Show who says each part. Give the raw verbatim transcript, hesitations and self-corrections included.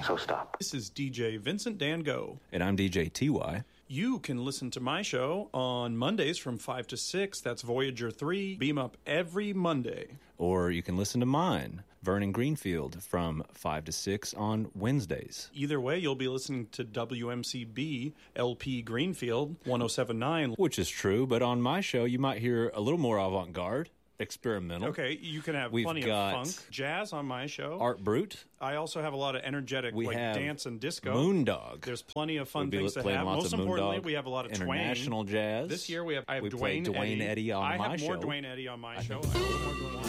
Speaker 1: So stop.
Speaker 2: This is D J Vincent Dan Go.
Speaker 3: And I'm D J T Y.
Speaker 2: You can listen to my show on Mondays from five to six. That's Voyager three. Beam up every Monday.
Speaker 3: Or you can listen to mine, Vernon Greenfield, from five to six on Wednesdays.
Speaker 2: Either way, you'll be listening to W M C B L P Greenfield one oh seven point nine.
Speaker 3: Which is true, but on my show, you might hear a little more avant-garde, experimental.
Speaker 2: Okay, you can have
Speaker 3: We've
Speaker 2: plenty
Speaker 3: got
Speaker 2: of funk, jazz on my show.
Speaker 3: Art Brut.
Speaker 2: I also have a lot of energetic
Speaker 3: We
Speaker 2: like
Speaker 3: have
Speaker 2: dance and disco.
Speaker 3: Moondog.
Speaker 2: There's plenty of fun
Speaker 3: We'll be
Speaker 2: things to
Speaker 3: playing
Speaker 2: have.
Speaker 3: lots
Speaker 2: Most
Speaker 3: of
Speaker 2: importantly,
Speaker 3: Moondog,
Speaker 2: we have a lot of
Speaker 3: international
Speaker 2: twang.
Speaker 3: jazz.
Speaker 2: This year we have I have
Speaker 3: We
Speaker 2: Dwayne
Speaker 3: played Dwayne
Speaker 2: Eddy.
Speaker 3: Eddy on
Speaker 2: I
Speaker 3: my
Speaker 2: have more
Speaker 3: show.
Speaker 2: Dwayne Eddy on my show. I have more Dwayne